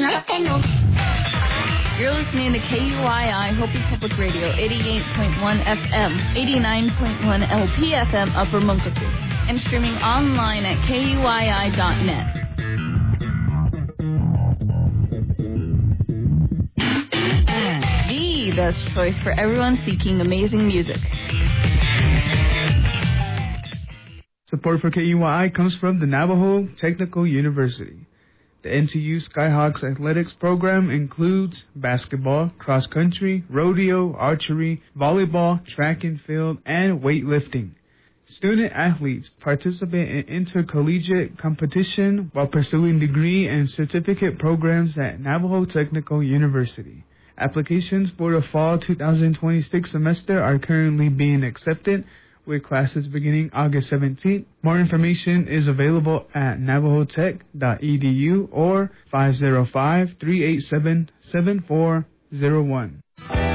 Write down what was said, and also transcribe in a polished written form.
You're listening to KUII Hopi Public Radio, 88.1 FM, 89.1 LPFM Upper Munkaku, and streaming online at KUII.net. The best choice for everyone seeking amazing music. Support for KUII comes from the Navajo Technical University. The NTU Skyhawks athletics program includes basketball, cross country, rodeo, archery, volleyball, track and field, and weightlifting. Student athletes participate in intercollegiate competition while pursuing degree and certificate programs at Navajo Technical University. Applications for the fall 2026 semester are currently being accepted, with classes beginning August 17th. More information is available at navajotech.edu or 505-387-7401.